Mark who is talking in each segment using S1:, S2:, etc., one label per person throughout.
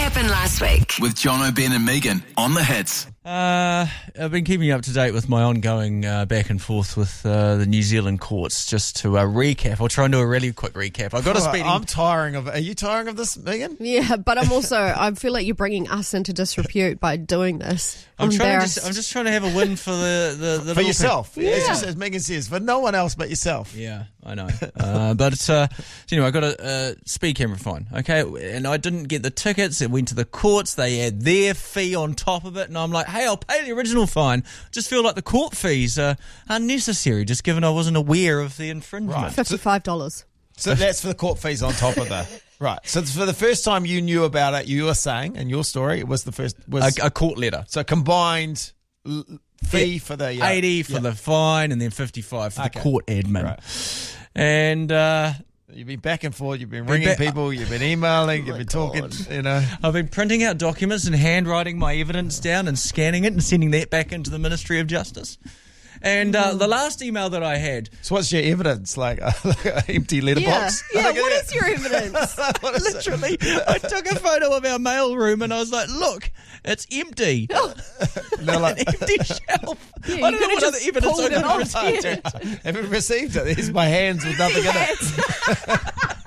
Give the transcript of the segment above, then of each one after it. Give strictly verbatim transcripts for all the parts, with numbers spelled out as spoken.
S1: happened last week?
S2: With John O'Ben and Megan on the hits.
S3: Uh, I've been keeping up to date with my ongoing uh, back and forth with uh, the New Zealand courts. Just to uh, recap, I'll try and do a really quick recap. I've got a speeding...
S4: I'm tiring of it. Are you tiring of this, Megan?
S5: Yeah, but I'm also, I feel like you're bringing us into disrepute by doing this. I'm,
S3: I'm trying to
S5: embarrassed.
S3: just, I'm just trying to have a win for the... the, the
S4: For
S3: little
S4: yourself.
S5: Yeah.
S4: As, just, as Megan says, for no one else but yourself.
S3: Pe- yeah, I know. uh, but it's, uh, so anyway, I got a uh, speed camera fine, okay? And I didn't get the tickets. It went to the courts. They had their fee on top of it. And I'm like, hey, I'll pay the original fine. Just feel like the court fees are unnecessary, just given I wasn't aware of the infringement.
S4: Right.
S5: fifty-five dollars.
S4: So that's for the court fees on top of the... Right. So for the first time you knew about it, you were saying, in your story, it was the first... was
S3: A, a court letter.
S4: So combined l- fee
S3: Yeah.
S4: for the... Yeah.
S3: eighty for
S4: Yeah.
S3: the fine and then fifty-five for
S4: Okay.
S3: the court admin.
S4: Right.
S3: And uh,
S4: You've been back and forth, you've been
S3: Been
S4: ringing
S3: back-
S4: people, you've been emailing, you've been talking, you know...
S3: I've been printing out documents and handwriting my evidence down and scanning it and sending that back into the Ministry of Justice. And uh, the last email that I had...
S4: So what's your evidence? Like, uh, like an empty
S5: Yeah,
S4: letterbox?
S5: yeah.
S4: Like,
S5: What is your evidence?
S4: what is it?
S3: Literally, I took a photo of our mail room and I was like, look, it's empty.
S4: They're like,
S3: An empty shelf.
S5: Yeah, you
S3: I don't know
S5: could've
S3: what other
S5: just
S3: evidence
S5: pulled
S3: I
S5: it
S3: could
S5: off.
S3: receive.
S4: haven't received it. Here's my hands with nothing in it.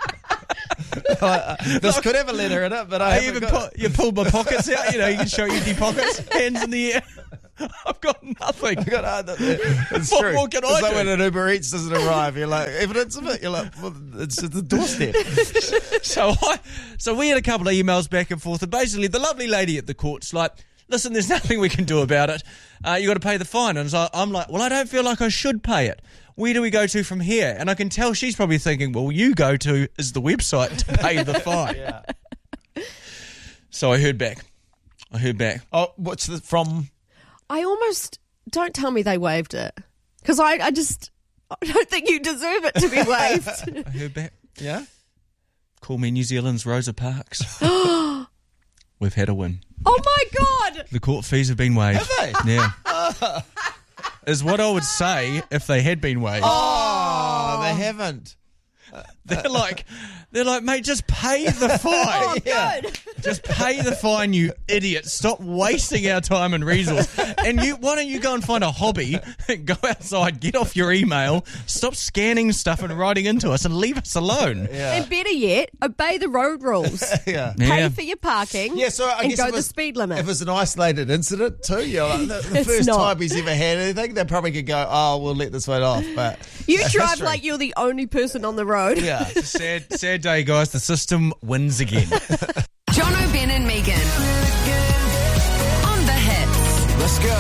S4: Uh, this could have a letter in it, but I,
S3: I
S4: haven't
S3: even
S4: got
S3: put, you pulled my pockets out, you know, you can show empty pockets, hands in the air. I've got nothing.
S4: it. Got, uh, it's
S3: What
S4: true.
S3: more can I
S4: it's like
S3: do?
S4: when an Uber Eats doesn't arrive, you're like, evidence of it? You're like, well, it's at the doorstep.
S3: So I, so we had a couple of emails back and forth, and basically the lovely lady at the court's like, listen, there's nothing we can do about it. Uh, you got to pay the fine. And so I'm like, well, I don't feel like I should pay it. Where do we go to from here? And I can tell she's probably thinking, well, you go to is the website to pay the fine.
S4: Yeah.
S3: So I heard back. I heard back.
S4: Oh, what's the, from...
S5: I almost, don't tell me they waived it. Because I, I just, I don't think you deserve it to be waived.
S3: I heard back.
S4: Yeah?
S3: Call me New Zealand's Rosa Parks. We've had a win.
S5: Oh my God!
S3: The court fees have been waived.
S4: Have they?
S3: Yeah. Is what I would say if they had been waived.
S4: Oh, they haven't.
S3: They're like, they're like, mate, just pay the fine.
S5: Oh,
S4: Yeah.
S5: good.
S3: Just pay the fine, you idiot. Stop wasting our time and resource. And you, why don't you go and find a hobby, go outside, get off your email, stop scanning stuff and writing into us and leave us alone.
S4: Yeah.
S5: And better yet, obey the road rules.
S4: Yeah.
S5: Pay
S3: Yeah.
S5: for your parking
S4: Yeah, so I
S5: and
S4: guess
S5: go
S4: if
S5: the
S4: it's-
S5: speed limit.
S4: If it's an isolated incident too, you're like, the, the
S5: It's
S4: first
S5: not.
S4: time he's ever had anything, they probably could go, oh, we'll let this one off. But
S5: you
S4: that's
S5: drive
S4: history.
S5: like you're the only person on the road.
S4: Yeah.
S3: Sad, sad day, guys. The system wins again.